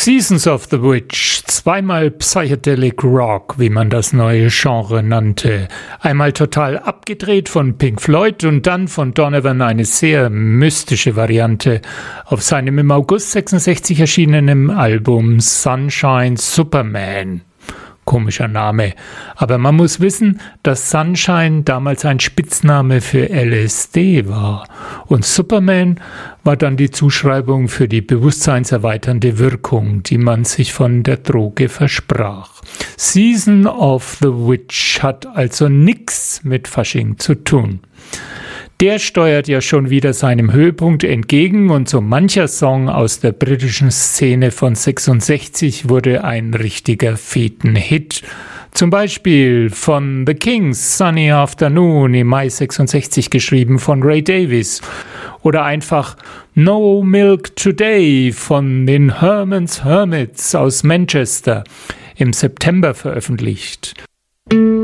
Seasons of the Witch, zweimal Psychedelic Rock, wie man das neue Genre nannte. Einmal total abgedreht von Pink Floyd und dann von Donovan eine sehr mystische Variante auf seinem im August 66 erschienenen Album Sunshine Superman. Komischer Name. Aber man muss wissen, dass Sunshine damals ein Spitzname für LSD war. Und Superman war dann die Zuschreibung für die bewusstseinserweiternde Wirkung, die man sich von der Droge versprach. Season of the Witch hat also nichts mit Fasching zu tun. Der steuert ja schon wieder seinem Höhepunkt entgegen und so mancher Song aus der britischen Szene von 66 wurde ein richtiger Fetenhit. Zum Beispiel von The Kings, Sunny Afternoon im Mai 66 geschrieben von Ray Davies. Oder einfach No Milk Today von den Herman's Hermits aus Manchester im September veröffentlicht.